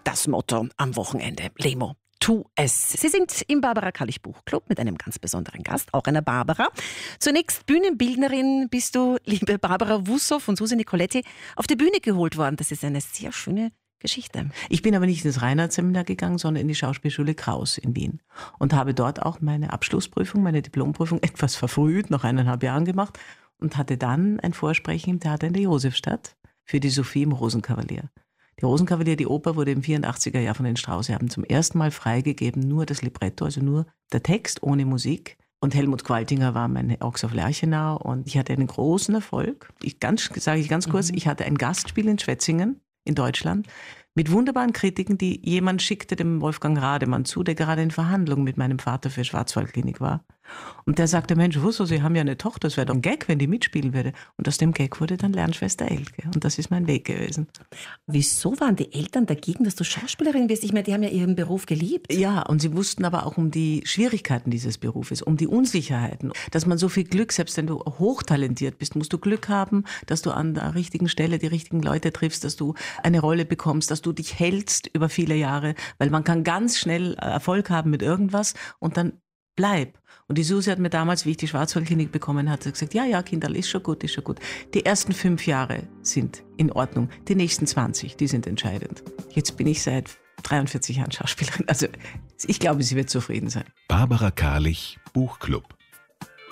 das Motto am Wochenende. Lemo, tu es. Sie sind im Barbara Karlich Buchclub mit einem ganz besonderen Gast, auch einer Barbara. Zunächst Bühnenbildnerin bist du, liebe Barbara Wussow und Susi Nicoletti, auf die Bühne geholt worden. Das ist eine sehr schöne Geschichte. Ich bin aber nicht ins Reinhardt-Seminar gegangen, sondern in die Schauspielschule Kraus in Wien und habe dort auch meine Abschlussprüfung, meine Diplomprüfung etwas verfrüht, nach 1,5 Jahren gemacht und hatte dann ein Vorsprechen im Theater in der Josefstadt für die Sophie im Rosenkavalier. Die Rosenkavalier, die Oper, wurde im 84er Jahr von den Strauß-Erben zum ersten Mal freigegeben, nur das Libretto, also nur der Text ohne Musik. Und Helmut Qualtinger war mein Ochs auf Lerchenau und ich hatte einen großen Erfolg. Sage ich ganz kurz, ich hatte ein Gastspiel in Schwetzingen in Deutschland mit wunderbaren Kritiken, die jemand schickte dem Wolfgang Rademann zu, der gerade in Verhandlungen mit meinem Vater für Schwarzwaldklinik war. Und der sagte, Mensch, Wusso, Sie haben ja eine Tochter, das wäre doch ein Gag, wenn die mitspielen würde. Und aus dem Gag wurde dann Lernschwester Elke. Und das ist mein Weg gewesen. Wieso waren die Eltern dagegen, dass du Schauspielerin wirst? Ich meine, die haben ja ihren Beruf geliebt. Ja, und sie wussten aber auch um die Schwierigkeiten dieses Berufes, um die Unsicherheiten, dass man so viel Glück, selbst wenn du hochtalentiert bist, musst du Glück haben, dass du an der richtigen Stelle die richtigen Leute triffst, dass du eine Rolle bekommst, dass du dich hältst über viele Jahre, weil man kann ganz schnell Erfolg haben mit irgendwas und dann bleib. Und die Susi hat mir damals, wie ich die Schwarzwaldklinik bekommen hatte, gesagt, ja, Kinderl, ist schon gut, ist schon gut. Die ersten 5 Jahre sind in Ordnung. Die nächsten 20, die sind entscheidend. Jetzt bin ich seit 43 Jahren Schauspielerin. Also ich glaube, sie wird zufrieden sein. Barbara Karlich Buchclub.